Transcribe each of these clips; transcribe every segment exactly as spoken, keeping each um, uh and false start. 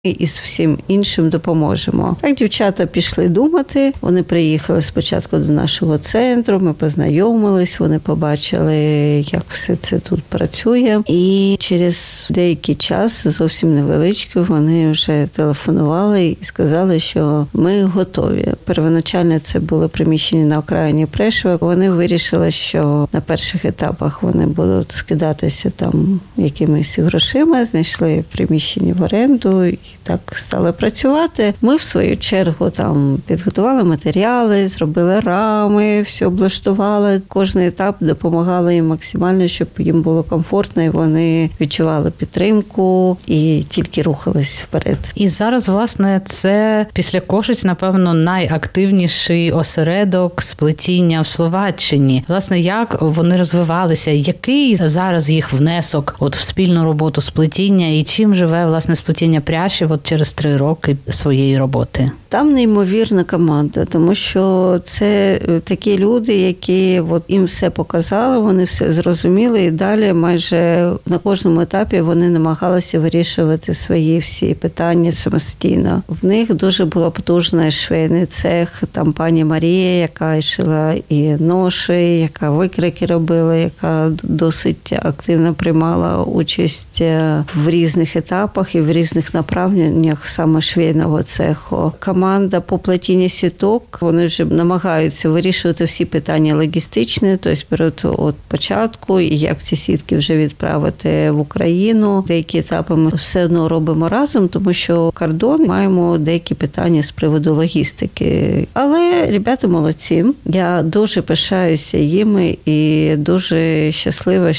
і з всім іншим допоможемо. Так дівчата пішли думати, вони приїхали спочатку до нашого центру, ми познайомились, вони побачили, як все це тут працює. І через деякий час, зовсім невеличкий, вони вже телефонували і сказали, що ми готові. Первоначально це було приміщення на окраїні Прешева. Вони вирішили, що на перших етапах вони будуть скидатися там якимись грошима, знайшли приміщення в оренду і так стали працювати. Ми, в свою чергу, там підготували матеріали, зробили рами, все облаштували. Кожний етап допомагали їм максимально, щоб їм було комфортно, і вони відчували підтримку і тільки рухались вперед. І зараз, власне, це після Кошиць, напевно, найактивніший осередок сплетіння в Словаччині. Власне, як вони розвивалися? Який зараз їх внесок от в спільну роботу сплетіння? І чим живе, власне, сплетіння пряжі от через три роки своєї роботи? Там неймовірна команда, тому що це такі люди, які от їм все показали, вони все зрозуміли, і далі майже на кожному етапі вони намагалися вирішувати свої всі питання самостійно. В них дуже було потужний швейний цех, там пані Марія, яка шила і ноші, яка викрики робила, яка досить активно приймала участь в різних етапах і в різних направленнях саме швейного цеху. Команда по плетінню сіток, вони вже намагаються вирішувати всі питання логістичні, тобто перед от початку, і як ці сітки вже відправити в Україну. Деякі етапи ми все одно робимо разом, тому що кордон, маємо деякі питання з приводу логістики. Але ребята молодці. Я дуже пишаюся їми і дуже щаслива,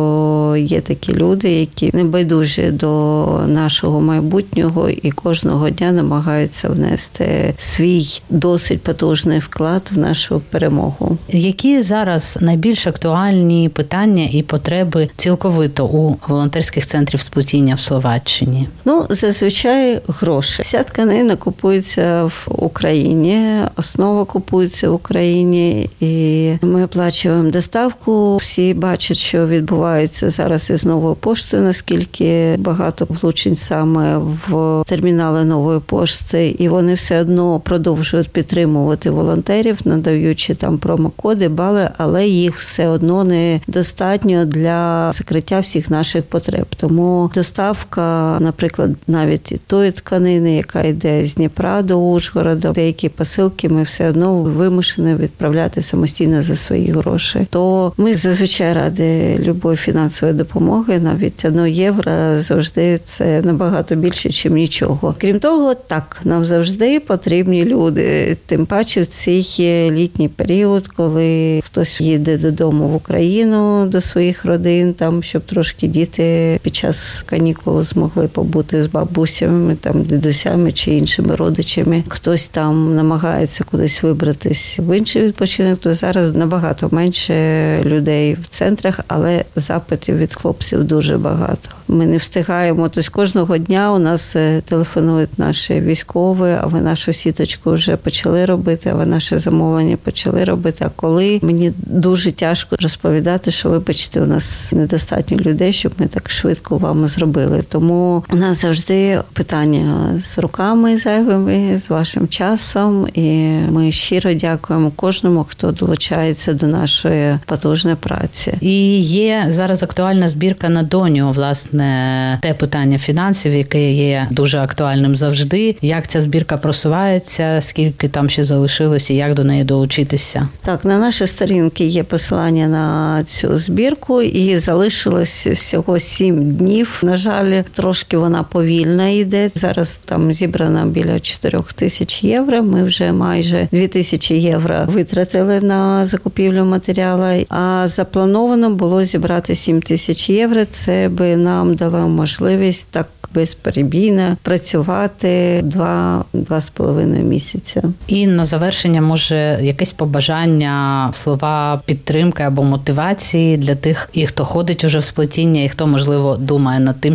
що є такі люди, які не байдужі до нашого майбутнього і кожного дня намагаються внести свій досить потужний вклад в нашу перемогу. Які зараз найбільш актуальні питання і потреби цілковито у волонтерських центрів сплетіння в Словаччині? Ну, зазвичай гроші. Вся тканина купується в Україні, основа купується в Україні, і ми оплачуємо доставку. Всі бачать, що відбувається зараз із новою поштою, наскільки багато влучень саме в термінали нової пошти, і вони все одно продовжують підтримувати волонтерів, надаючи там промокоди, бали, але їх все одно недостатньо для закриття всіх наших потреб. Тому доставка, наприклад, навіть тої тканини, яка йде з Дніпра до Ужгорода, деякі посилки ми все одно вимушені відправляти самостійно за свої гроші. То ми зазвичай раді любої фінансової допомоги, навіть одне євро завжди це набагато більше, ніж нічого. Крім того, так, нам завжди потрібні люди. Тим паче в цей літній період, коли хтось їде додому в Україну до своїх родин, там, щоб трошки діти під час канікул змогли побути з бабусями, там, дідусями чи іншими родичами. Хтось там намагається кудись вибратись в інший відпочинок, то зараз набагато менше людей в центрах, але запитів від хлопців дуже багато. Ми не встигаємо. Тобто кожного дня у нас телефонують наші військові, а ви нашу сіточку вже почали робити, а ви наше замовлення почали робити. А коли? Мені дуже тяжко розповідати, що, вибачте, у нас недостатньо людей, щоб ми так швидко вам зробили. Тому у нас завжди питання з руками зайвими, з вашим часом, і ми щиро дякуємо кожному, хто долучається до нашої потужної праці. І є зараз актуальна збірка на доню, власне, те питання фінансів, яке є дуже актуальним завжди. Як ця збірка просувається, скільки там ще залишилось і як до неї долучитися? Так, на нашій сторінці є посилання на цю збірку, і залишилось всього сім днів. На жаль, трошки вона повільно йде. Зараз там зібрано біля чотирьох тисяч євро. Ми вже майже дві тисячі євро витратили на закупівлю матеріалу, а заплановано було зібрати сім тисяч євро. Це би нам дало можливість так безперебійно працювати два, два з половиною місяця. І на завершення, може, якесь побажання, слова підтримки або мотивації для тих, і хто ходить уже в сплетіння, і хто, можливо, думає над тим, щоб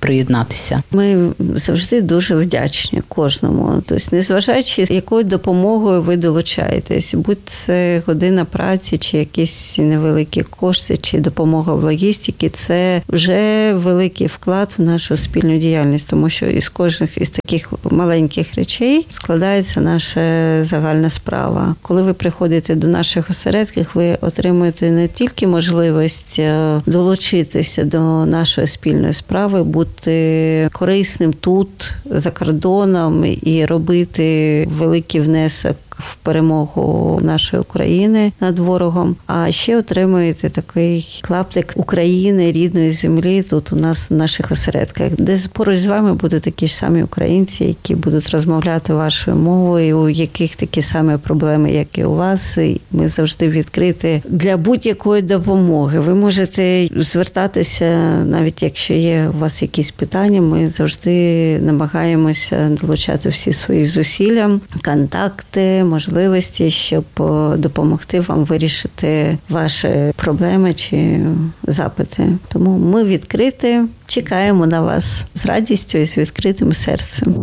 приєднатися? Ми завжди дуже вдячні кожному. Тобто, незважаючи, якою допомогою ви долучаєтесь, будь це година праці, чи якісь невеликі кошти, чи допомога в логістиці, це вже великий вклад в нашу спільну діяльність, тому що із кожних із таких маленьких речей складається наша загальна справа. Коли ви приходите до наших осередків, ви отримуєте не тільки можливість долучитися до нашої спільної справи, бути корисним тут, за кордоном і робити великий внесок в перемогу нашої України над ворогом, а ще отримуєте такий клаптик України, рідної землі тут у нас в наших осередках, де поруч з вами будуть такі ж самі українці, які будуть розмовляти вашою мовою, у яких такі самі проблеми, як і у вас. І ми завжди відкриті для будь-якої допомоги. Ви можете звертатися, навіть якщо є у вас якісь питання, ми завжди намагаємося долучати всі свої зусилля, контакти, можливості, щоб допомогти вам вирішити ваші проблеми чи запити. Тому ми відкриті, чекаємо на вас з радістю і з відкритим серцем.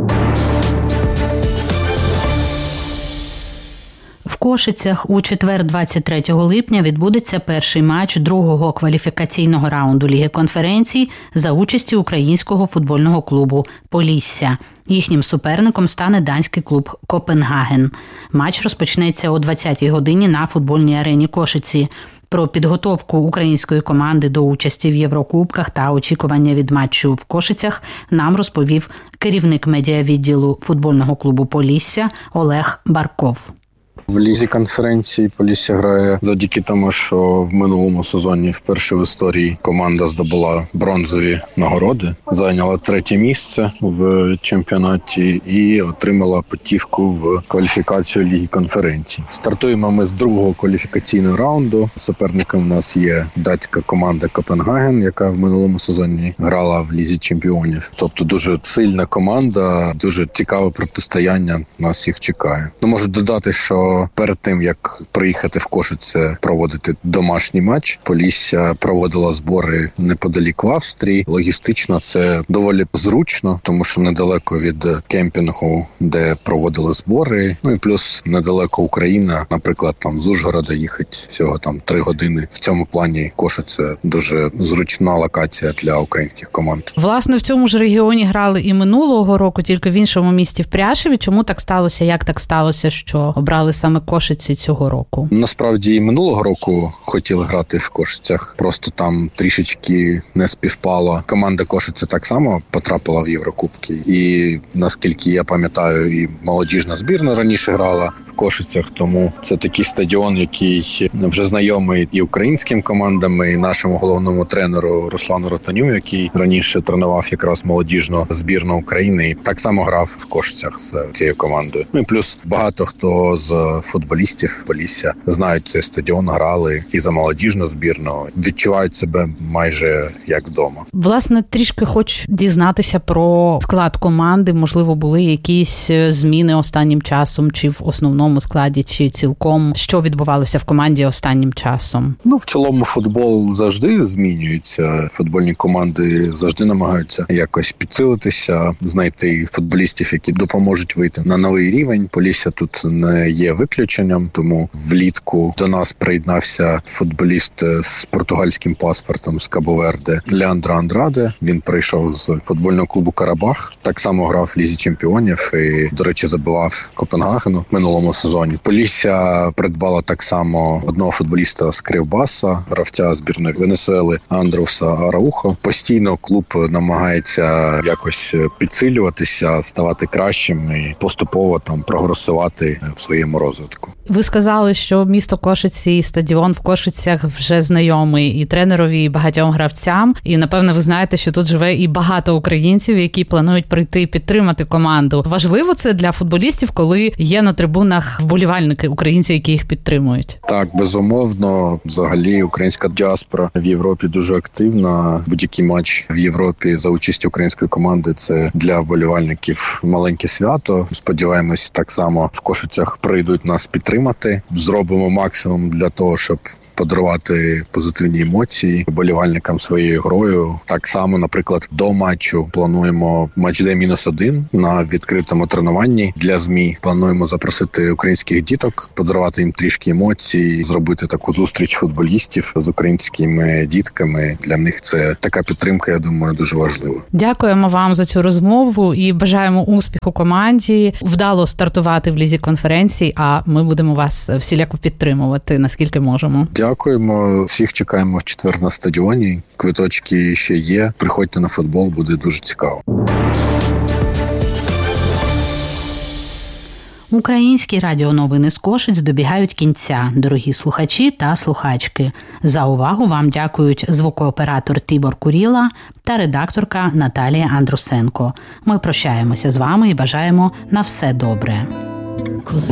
В Кошицях у четвер, двадцять третього липня, відбудеться перший матч другого кваліфікаційного раунду Ліги конференцій за участі українського футбольного клубу «Полісся». Їхнім суперником стане данський клуб «Копенгаген». Матч розпочнеться о двадцятій годині на футбольній арені Кошиці. Про підготовку української команди до участі в Єврокубках та очікування від матчу в Кошицях нам розповів керівник медіавідділу футбольного клубу «Полісся» Олег Барков. В Лізі конференції Полісся грає завдяки тому, що в минулому сезоні вперше в історії команда здобула бронзові нагороди, зайняла третє місце в чемпіонаті і отримала путівку в кваліфікацію Ліги конференції. Стартуємо ми з другого кваліфікаційного раунду. Суперником у нас є датська команда «Копенгаген», яка в минулому сезоні грала в Лізі чемпіонів. Тобто дуже сильна команда, дуже цікаве протистояння нас їх чекає. Ну, можу додати, що перед тим, як приїхати в Кошице проводити домашній матч, Полісся проводила збори неподалік в Австрії. Логістично це доволі зручно, тому що недалеко від кемпінгу, де проводили збори. Ну і плюс недалеко Україна, наприклад, там з Ужгорода їхати всього там три години. В цьому плані Кошице дуже зручна локація для українських команд. Власне, в цьому ж регіоні грали і минулого року, тільки в іншому місті, в Пряшеві. Чому так сталося? Як так сталося, що обрали саме Кошиці цього року? Насправді і минулого року хотіли грати в Кошицях, просто там трішечки не співпало. Команда Кошиці так само потрапила в Єврокубки. І наскільки я пам'ятаю, і молодіжна збірна раніше грала в Кошицях, тому це такий стадіон, який вже знайомий і українським командам, і нашому головному тренеру Руслану Ротаню, який раніше тренував якраз молодіжну збірну України, і так само грав в Кошицях з цією командою. Ну і плюс багато хто з футболістів Полісся знають цей стадіон, грали і за молодіжну збірну, відчувають себе майже як вдома. Власне, трішки хочу дізнатися про склад команди. Можливо, були якісь зміни останнім часом, чи в основному складі, чи цілком. Що відбувалося в команді останнім часом? Ну, в цілому футбол завжди змінюється. Футбольні команди завжди намагаються якось підсилитися, знайти футболістів, які допоможуть вийти на новий рівень. Полісся тут не є виключенням, тому влітку до нас приєднався футболіст з португальським паспортом з Кабо-Верде Леандро Андраде. Він прийшов з футбольного клубу «Карабах». Так само грав в Лізі чемпіонів і, до речі, забивав Копенгагену в минулому сезоні. Полісся придбала так само одного футболіста з Кривбаса, гравця збірної Венесуели Андруса Араухо. Постійно клуб намагається якось підсилюватися, ставати кращим і поступово там прогресувати в своєму розвитку. Ви сказали, що місто Кошиці і стадіон в Кошицях вже знайомий і тренерові, і багатьом гравцям. І, напевно, ви знаєте, що тут живе і багато українців, які планують прийти і підтримати команду. Важливо це для футболістів, коли є на трибунах вболівальники українці, які їх підтримують? Так, безумовно. Взагалі, українська діаспора в Європі дуже активна. Будь-який матч в Європі за участю української команди – це для вболівальників маленьке свято. Сподіваємось, так само в Кошицях прийдуть нас підтримати. Зробимо максимум для того, щоб подарувати позитивні емоції вболівальникам своєю грою. Так само, наприклад, до матчу плануємо матч-дей мінус один на відкритому тренуванні для ЗМІ. Плануємо запросити українських діток, подарувати їм трішки емоцій, зробити таку зустріч футболістів з українськими дітками. Для них це така підтримка, я думаю, дуже важлива. Дякуємо вам за цю розмову і бажаємо успіху команді, вдало стартувати в лізі конференцій, а ми будемо вас всіляко підтримувати, наскільки можемо. Дякуємо. Всіх чекаємо в четвер на стадіоні. Квиточки ще є. Приходьте на футбол, буде дуже цікаво. Українські радіоновини з Кошиць добігають кінця, дорогі слухачі та слухачки. За увагу вам дякують звукооператор Тібор Куріла та редакторка Наталія Андрусенко. Ми прощаємося з вами і бажаємо на все добре.